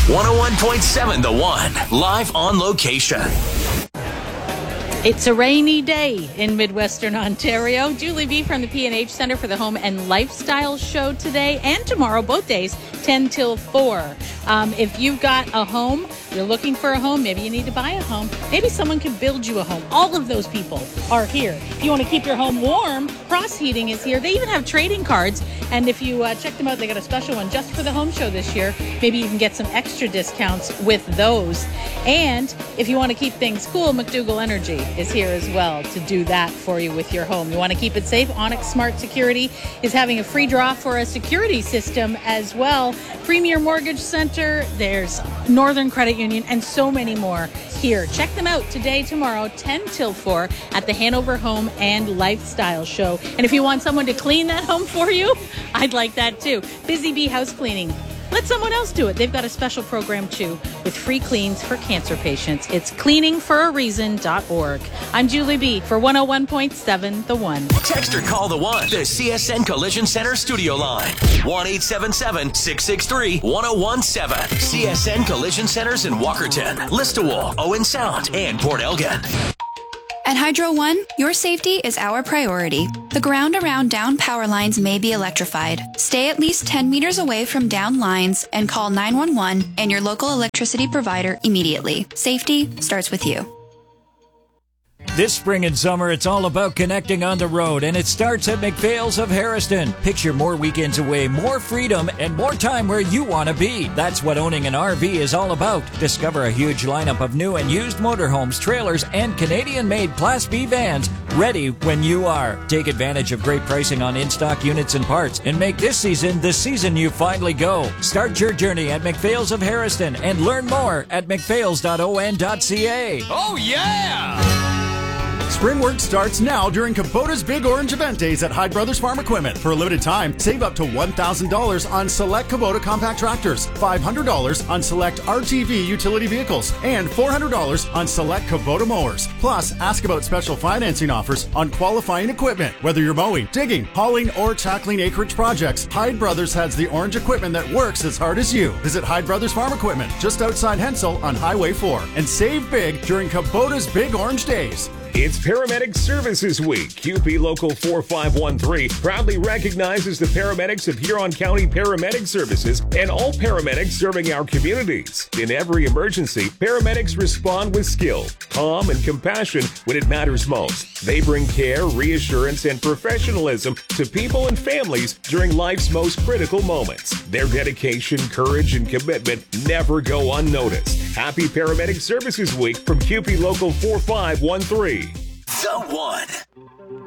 101.7 The One, live on location. It's a rainy day in Midwestern Ontario. Julie B. from the P&H Center for the Home and Lifestyle Show today and tomorrow, both days, 10 till 4. If you've got a home, you're looking for a home, maybe you need to buy a home, maybe someone can build you a home. All of those people are here. If you want to keep your home warm, Cross Heating is here. They even have trading cards, and if you check them out, they got a special one just for the home show this year. Maybe you can get some extra discounts with those. And if you want to keep things cool, McDougall Energy is here as well to do that for you with your home. You want to keep it safe? Onyx Smart Security is having a free draw for a security system as well. Premier Mortgage Center, there's Northern Credit Union, and so many more here. Check them out today, tomorrow, 10 till 4 at the Hanover Home and Lifestyle Show. And if you want someone to clean that home for you, I'd like that too. Busy Bee House Cleaning. Let someone else do it. They've got a special program, too, with free cleans for cancer patients. It's cleaningforareason.org. I'm Julie B. for 101.7 The One. Text or call The One, the CSN Collision Center studio line. 1-877-663-1017. CSN Collision Centers in Walkerton, Listowel, Owen Sound, and Port Elgin. At Hydro One, your safety is our priority. The ground around down power lines may be electrified. Stay at least 10 meters away from down lines and call 911 and your local electricity provider immediately. Safety starts with you. This spring and summer, it's all about connecting on the road, and it starts at McPhail's of Harrison. Picture more weekends away, more freedom, and more time where you want to be. That's what owning an RV is all about. Discover a huge lineup of new and used motorhomes, trailers, and Canadian-made Class B vans ready when you are. Take advantage of great pricing on in-stock units and parts, and make this season the season you finally go. Start your journey at McPhail's of Harrison and learn more at mcphails.on.ca. Oh, yeah! Spring work starts now during Kubota's Big Orange Event Days at Hyde Brothers Farm Equipment. For a limited time, save up to $1,000 on select Kubota compact tractors, $500 on select RTV utility vehicles, and $400 on select Kubota mowers. Plus, ask about special financing offers on qualifying equipment. Whether you're mowing, digging, hauling, or tackling acreage projects, Hyde Brothers has the orange equipment that works as hard as you. Visit Hyde Brothers Farm Equipment just outside Hensel on Highway 4 and save big during Kubota's Big Orange Days. It's Paramedic Services Week. QP Local 4513 proudly recognizes the paramedics of Huron County Paramedic Services and all paramedics serving our communities. In every emergency, paramedics respond with skill, calm, and compassion when it matters most. They bring care, reassurance, and professionalism to people and families during life's most critical moments. Their dedication, courage, and commitment never go unnoticed. Happy Paramedic Services Week from QP Local 4513. The One.